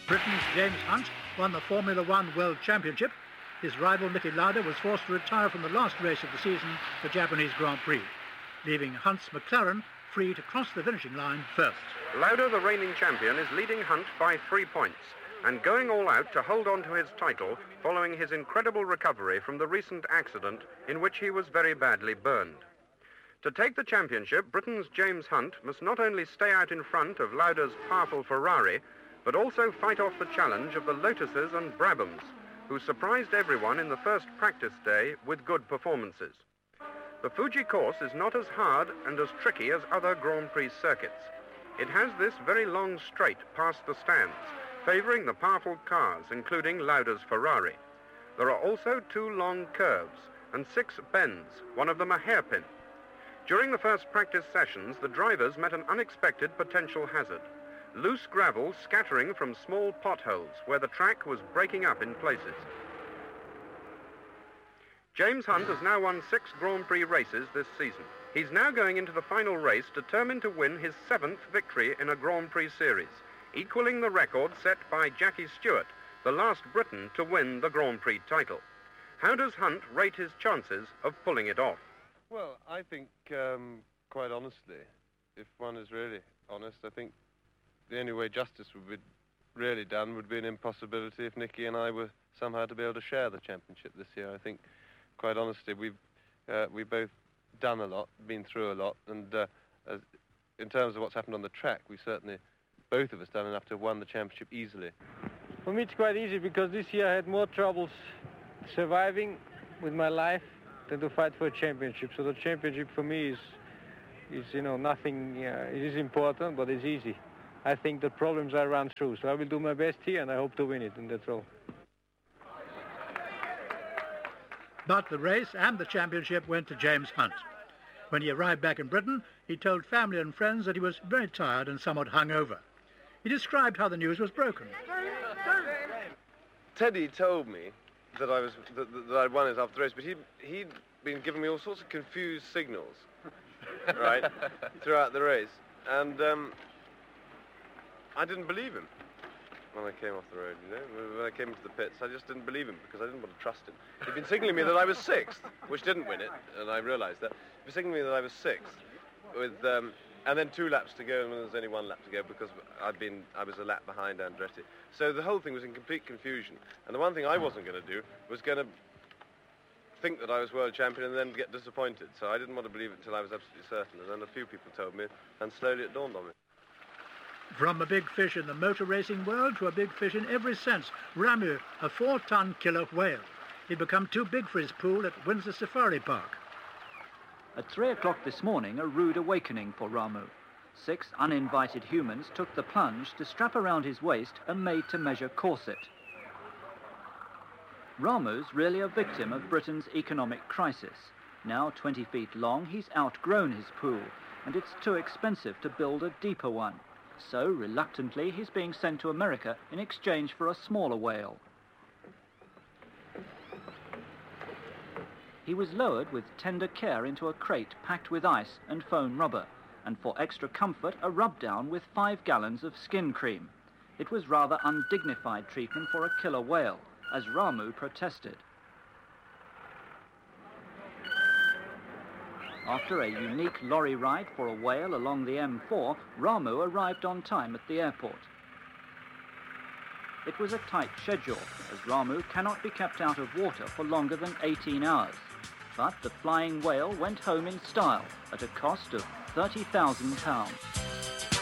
Britain's James Hunt won the Formula One World Championship. His rival Niki Lauda was forced to retire from the last race of the season, the Japanese Grand Prix, leaving Hunt's McLaren free to cross the finishing line first. Lauda, the reigning champion, is leading Hunt by 3 points and going all out to hold on to his title following his incredible recovery from the recent accident in which he was very badly burned. To take the championship, Britain's James Hunt must not only stay out in front of Lauda's powerful Ferrari, but also fight off the challenge of the Lotuses and Brabhams, who surprised everyone in the first practice day with good performances. The Fuji course is not as hard and as tricky as other Grand Prix circuits. It has this very long straight past the stands, favouring the powerful cars, including Lauda's Ferrari. There are also 2 long curves and 6 bends, one of them a hairpin. During the first practice sessions, the drivers met an unexpected potential hazard: loose gravel scattering from small potholes where the track was breaking up in places. James Hunt has now won 6 Grand Prix races this season. He's now going into the final race determined to win his 7th victory in a Grand Prix series, equaling the record set by Jackie Stewart, the last Briton to win the Grand Prix title. How does Hunt rate his chances of pulling it off? Well, I think, quite honestly, if one is really honest, I think the only way justice would be really done would be an impossibility if Niki and I were somehow to be able to share the championship this year. I think, quite honestly, we've both done a lot, been through a lot, and in terms of what's happened on the track, we certainly, both of us, done enough to have won the championship easily. For me, it's quite easy because this year I had more troubles surviving with my life than to fight for a championship. So the championship for me is nothing. It is important, but it's easy. I think the problems I run through, so I will do my best here, and I hope to win it, and that's all. But the race and the championship went to James Hunt. When he arrived back in Britain, he told family and friends that he was very tired and somewhat hungover. He described how the news was broken. Teddy told me that I'd won it after the race, but he'd been giving me all sorts of confused signals, right, throughout the race, and I didn't believe him when I came off the road, you know. When I came into the pits, I just didn't believe him because I didn't want to trust him. He'd been signaling me that I was 6th, which didn't win it, and I realised that. He'd been signaling me that I was 6th, with and then 2 laps to go, and there was only 1 lap to go because I was a lap behind Andretti. So the whole thing was in complete confusion. And the one thing I wasn't going to do was going to think that I was world champion and then get disappointed. So I didn't want to believe it until I was absolutely certain. And then a few people told me, and slowly it dawned on me. From a big fish in the motor racing world to a big fish in every sense, Ramu, a 4-ton killer whale. He'd become too big for his pool at Windsor Safari Park. At 3 o'clock this morning, a rude awakening for Ramu. 6 uninvited humans took the plunge to strap around his waist a made-to-measure corset. Ramu's really a victim of Britain's economic crisis. Now 20 feet long, he's outgrown his pool, and it's too expensive to build a deeper one. So, reluctantly, he's being sent to America in exchange for a smaller whale. He was lowered with tender care into a crate packed with ice and foam rubber, and for extra comfort, a rub-down with 5 gallons of skin cream. It was rather undignified treatment for a killer whale, as Ramu protested. After a unique lorry ride for a whale along the M4, Ramu arrived on time at the airport. It was a tight schedule, as Ramu cannot be kept out of water for longer than 18 hours. But the flying whale went home in style at a cost of £30,000.